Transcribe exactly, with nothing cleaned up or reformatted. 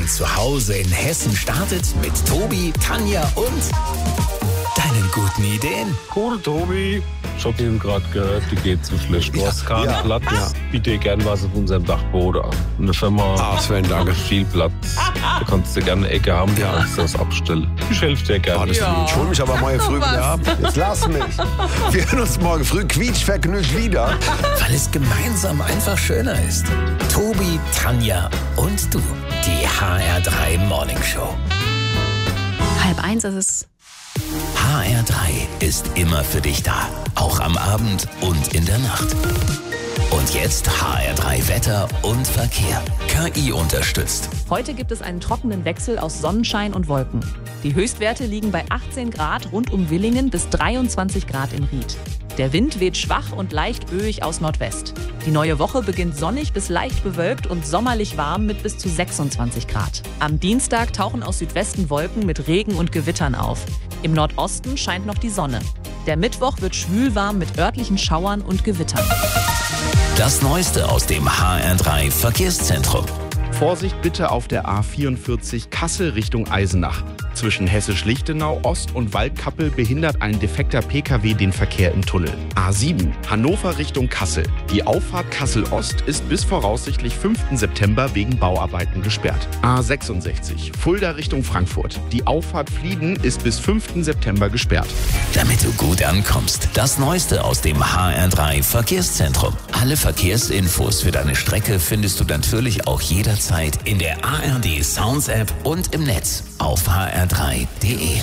Morgen zu Hause in Hessen startet mit Tobi, Tanja und deinen guten Ideen. Cool, Tobi. Ich hab eben gerade gehört, die geht zu schlecht. Du Ja, hast keinen ja, Platz. ja. Biete dir gern was auf unserem Dachboden an. Eine Firma Ah, Sven, danke. hat viel Platz. Du kannst dir gerne eine Ecke haben, Ja. du kannst das abstellen. Ich helfe dir gerne. Oh, das Ja. Ich hol mich aber morgen früh wieder ab. Jetzt lass mich. Wir hören uns morgen früh quietschvergnügt wieder. Weil es gemeinsam einfach schöner ist. Tobi, Tanja und du. Die H R drei Morning Show. Halb eins ist es. H R drei ist immer für dich da. Auch am Abend und in der Nacht. Und jetzt H R drei Wetter und Verkehr. K I unterstützt. Heute gibt es einen trockenen Wechsel aus Sonnenschein und Wolken. Die Höchstwerte liegen bei achtzehn Grad rund um Willingen bis dreiundzwanzig Grad in Ried. Der Wind weht schwach und leicht böig aus Nordwest. Die neue Woche beginnt sonnig bis leicht bewölkt und sommerlich warm mit bis zu sechsundzwanzig Grad. Am Dienstag tauchen aus Südwesten Wolken mit Regen und Gewittern auf. Im Nordosten scheint noch die Sonne. Der Mittwoch wird schwülwarm mit örtlichen Schauern und Gewittern. Das Neueste aus dem H R drei Verkehrszentrum. Vorsicht bitte auf der A vierundvierzig Kassel Richtung Eisenach. Zwischen Hessisch-Lichtenau, Ost- und Waldkappel behindert ein defekter P K W den Verkehr im Tunnel. A sieben Hannover Richtung Kassel. Die Auffahrt Kassel-Ost ist bis voraussichtlich fünften September wegen Bauarbeiten gesperrt. A sechsundsechzig Fulda Richtung Frankfurt. Die Auffahrt Flieden ist bis fünften September gesperrt. Damit du gut ankommst. Das Neueste aus dem H R drei Verkehrszentrum. Alle Verkehrsinfos für deine Strecke findest du natürlich auch jederzeit in der A R D Sounds App und im Netz auf h r drei punkt d e.